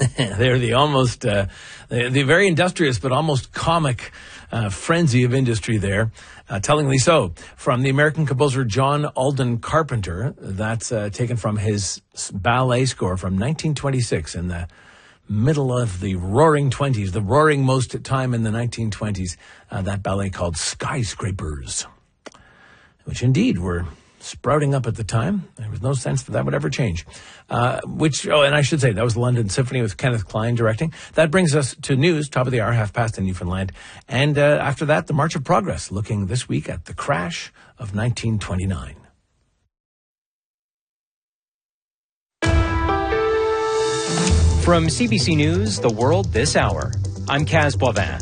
They're the very industrious but almost comic frenzy of industry there, tellingly so. From the American composer John Alden Carpenter, that's taken from his ballet score from 1926 in the middle of the roaring 20s, the roaring most time in the 1920s, that ballet called Skyscrapers, which indeed were sprouting up at the time. There was no sense that would ever change. And I should say, that was the London Symphony with Kenneth Klein directing. That brings us to news, top of the hour, 5:30 in Newfoundland. And after that, the March of Progress, looking this week at the crash of 1929. From CBC News, The World This Hour, I'm Kaz Boivin.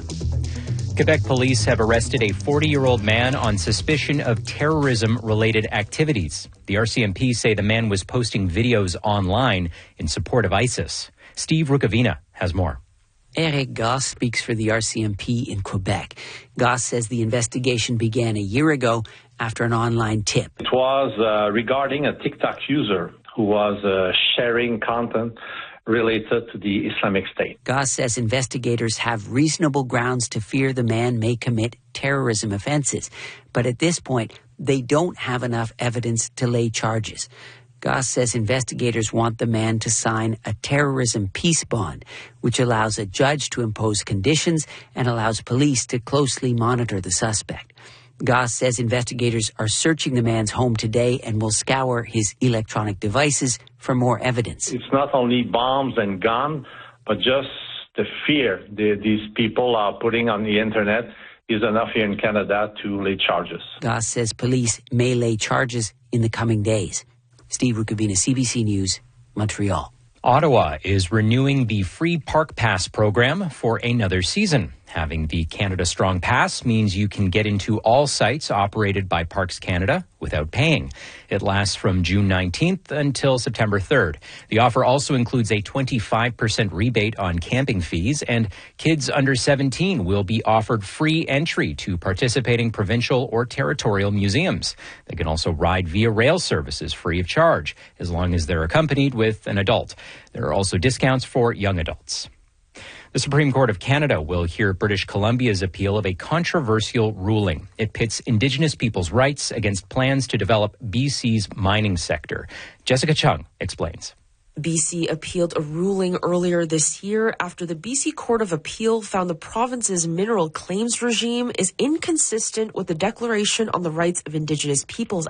Quebec police have arrested a 40-year-old man on suspicion of terrorism-related activities. The RCMP say the man was posting videos online in support of ISIS. Steve Rukavina has more. Eric Goss speaks for the RCMP in Quebec. Goss says the investigation began a year ago after an online tip. It was regarding a TikTok user who was sharing content related to the Islamic State. Goss says investigators have reasonable grounds to fear the man may commit terrorism offenses, but at this point, they don't have enough evidence to lay charges. Goss says investigators want the man to sign a terrorism peace bond, which allows a judge to impose conditions and allows police to closely monitor the suspect. Goss says investigators are searching the man's home today and will scour his electronic devices for more evidence. It's not only bombs and guns, but just the fear these people are putting on the internet is enough here in Canada to lay charges. Goss says police may lay charges in the coming days. Steve Rukavina, CBC News, Montreal. Ottawa is renewing the free Park Pass program for another season. Having the Canada Strong Pass means you can get into all sites operated by Parks Canada without paying. It lasts from June 19th until September 3rd. The offer also includes a 25% rebate on camping fees, and kids under 17 will be offered free entry to participating provincial or territorial museums. They can also ride via rail services free of charge, as long as they're accompanied with an adult. There are also discounts for young adults. The Supreme Court of Canada will hear British Columbia's appeal of a controversial ruling. It pits Indigenous people's rights against plans to develop BC's mining sector. Jessica Chung explains. BC appealed a ruling earlier this year after the BC Court of Appeal found the province's mineral claims regime is inconsistent with the Declaration on the Rights of Indigenous Peoples